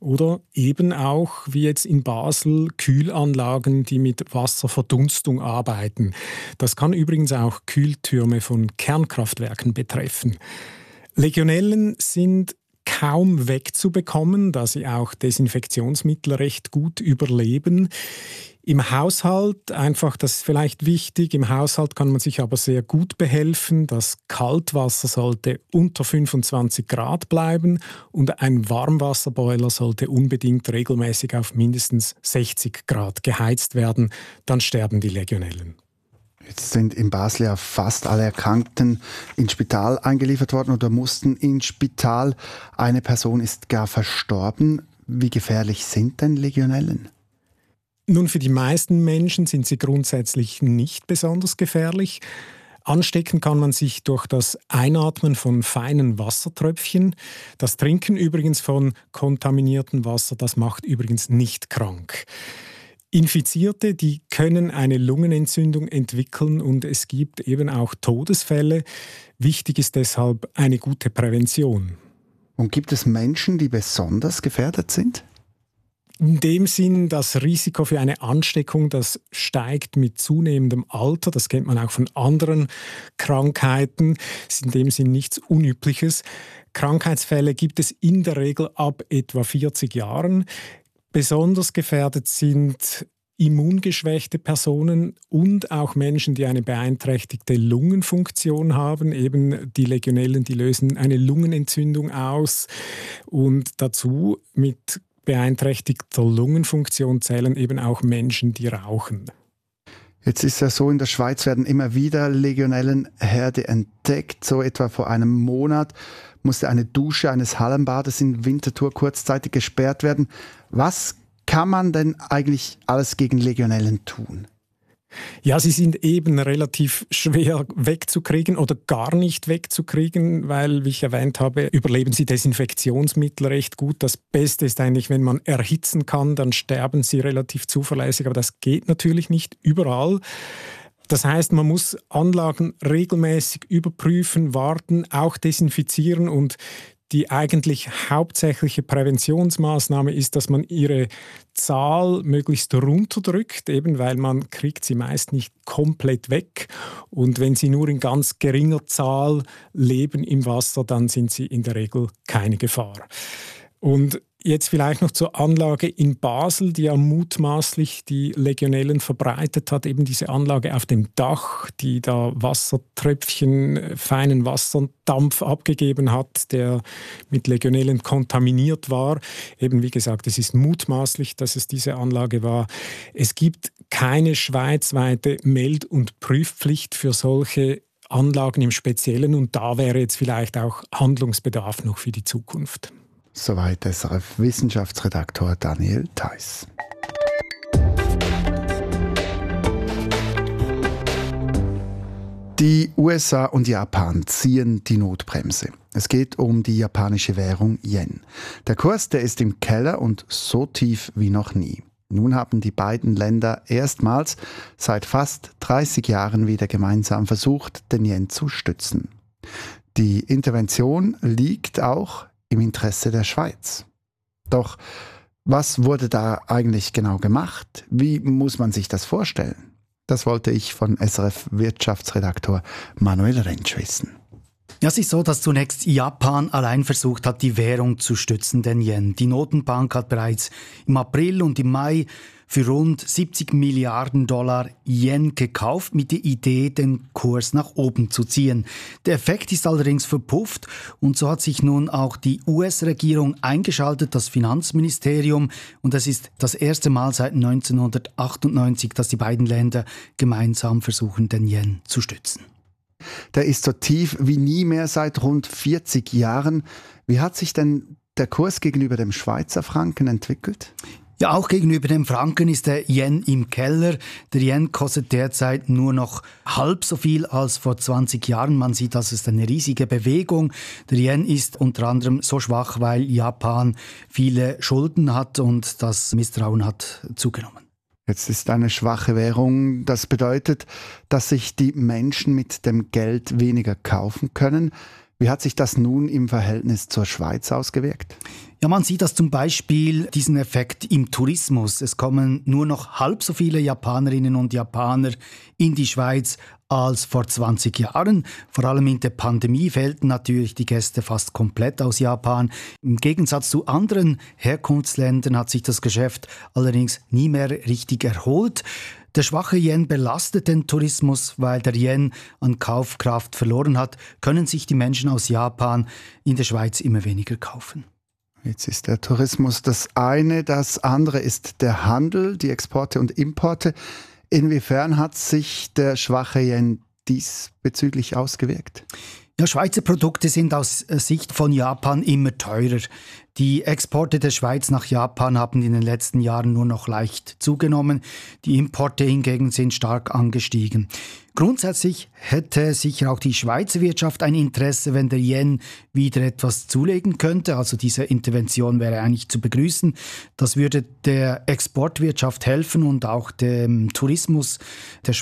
Oder eben auch, wie jetzt in Basel, Kühlanlagen, die mit Wasserverdunstung arbeiten. Das kann übrigens auch Kühltürme von Kernkraftwerken betreffen. Legionellen sind kaum wegzubekommen, da sie auch Desinfektionsmittel recht gut überleben. Im Haushalt, einfach, das ist vielleicht wichtig, im Haushalt kann man sich aber sehr gut behelfen. Das Kaltwasser sollte unter 25 Grad bleiben und ein Warmwasserboiler sollte unbedingt regelmäßig auf mindestens 60 Grad geheizt werden. Dann sterben die Legionellen. Jetzt sind in Basel ja fast alle Erkrankten ins Spital eingeliefert worden oder mussten ins Spital. Eine Person ist gar verstorben. Wie gefährlich sind denn Legionellen? Nun, für die meisten Menschen sind sie grundsätzlich nicht besonders gefährlich. Anstecken kann man sich durch das Einatmen von feinen Wassertröpfchen. Das Trinken übrigens von kontaminiertem Wasser, das macht übrigens nicht krank. Infizierte, die können eine Lungenentzündung entwickeln und es gibt eben auch Todesfälle. Wichtig ist deshalb eine gute Prävention. Und gibt es Menschen, die besonders gefährdet sind? In dem Sinn, das Risiko für eine Ansteckung, das steigt mit zunehmendem Alter. Das kennt man auch von anderen Krankheiten. Das ist in dem Sinn nichts Unübliches. Krankheitsfälle gibt es in der Regel ab etwa 40 Jahren. Besonders gefährdet sind immungeschwächte Personen und auch Menschen, die eine beeinträchtigte Lungenfunktion haben. Eben die Legionellen, die lösen eine Lungenentzündung aus. Und dazu mit beeinträchtigter Lungenfunktion zählen eben auch Menschen, die rauchen. Jetzt ist ja so, in der Schweiz werden immer wieder Legionellenherde entdeckt. So etwa vor einem Monat musste eine Dusche eines Hallenbades in Winterthur kurzzeitig gesperrt werden. Was kann man denn eigentlich alles gegen Legionellen tun? Ja, sie sind eben relativ schwer wegzukriegen oder gar nicht wegzukriegen, weil, wie ich erwähnt habe, überleben sie Desinfektionsmittel recht gut. Das Beste ist eigentlich, wenn man erhitzen kann, dann sterben sie relativ zuverlässig, aber das geht natürlich nicht überall. Das heißt, man muss Anlagen regelmäßig überprüfen, warten, auch desinfizieren und die eigentlich hauptsächliche Präventionsmaßnahme ist, dass man ihre Zahl möglichst runterdrückt, eben weil man kriegt sie meist nicht komplett weg. Und wenn sie nur in ganz geringer Zahl leben im Wasser, dann sind sie in der Regel keine Gefahr. Und jetzt vielleicht noch zur Anlage in Basel, die ja mutmaßlich die Legionellen verbreitet hat. Eben diese Anlage auf dem Dach, die da Wassertröpfchen, feinen Wasserdampf abgegeben hat, der mit Legionellen kontaminiert war. Eben wie gesagt, es ist mutmaßlich, dass es diese Anlage war. Es gibt keine schweizweite Meld- und Prüfpflicht für solche Anlagen im Speziellen. Und da wäre jetzt vielleicht auch Handlungsbedarf noch für die Zukunft. Soweit SRF-Wissenschaftsredaktor Daniel Theiss. Die USA und Japan ziehen die Notbremse. Es geht um die japanische Währung Yen. Der Kurs, der ist im Keller und so tief wie noch nie. Nun haben die beiden Länder erstmals seit fast 30 Jahren wieder gemeinsam versucht, den Yen zu stützen. Die Intervention liegt auch im Interesse der Schweiz. Doch was wurde da eigentlich genau gemacht? Wie muss man sich das vorstellen? Das wollte ich von SRF-Wirtschaftsredaktor Manuel Rentsch wissen. Ja, es ist so, dass zunächst Japan allein versucht hat, die Währung zu stützen, den Yen. Die Notenbank hat bereits im April und im Mai für rund 70 Milliarden Dollar Yen gekauft, mit der Idee, den Kurs nach oben zu ziehen. Der Effekt ist allerdings verpufft und so hat sich nun auch die US-Regierung eingeschaltet, das Finanzministerium. Und es ist das erste Mal seit 1998, dass die beiden Länder gemeinsam versuchen, den Yen zu stützen. Der ist so tief wie nie mehr seit rund 40 Jahren. Wie hat sich denn der Kurs gegenüber dem Schweizer Franken entwickelt? Ja, auch gegenüber dem Franken ist der Yen im Keller. Der Yen kostet derzeit nur noch halb so viel als vor 20 Jahren. Man sieht, das ist eine riesige Bewegung. Der Yen ist unter anderem so schwach, weil Japan viele Schulden hat und das Misstrauen hat zugenommen. Jetzt ist eine schwache Währung. Das bedeutet, dass sich die Menschen mit dem Geld weniger kaufen können. Wie hat sich das nun im Verhältnis zur Schweiz ausgewirkt? Ja, man sieht das zum Beispiel, diesen Effekt im Tourismus. Es kommen nur noch halb so viele Japanerinnen und Japaner in die Schweiz als vor 20 Jahren. Vor allem in der Pandemie fehlten natürlich die Gäste fast komplett aus Japan. Im Gegensatz zu anderen Herkunftsländern hat sich das Geschäft allerdings nie mehr richtig erholt. Der schwache Yen belastet den Tourismus, weil der Yen an Kaufkraft verloren hat, können sich die Menschen aus Japan in der Schweiz immer weniger kaufen. Jetzt ist der Tourismus das eine, das andere ist der Handel, die Exporte und Importe. Inwiefern hat sich der schwache Yen diesbezüglich ausgewirkt? Ja, Schweizer Produkte sind aus Sicht von Japan immer teurer. Die Exporte der Schweiz nach Japan haben in den letzten Jahren nur noch leicht zugenommen. Die Importe hingegen sind stark angestiegen. Grundsätzlich hätte sicher auch die Schweizer Wirtschaft ein Interesse, wenn der Yen wieder etwas zulegen könnte. Also diese Intervention wäre eigentlich zu begrüßen. Das würde der Exportwirtschaft helfen und auch dem Tourismus der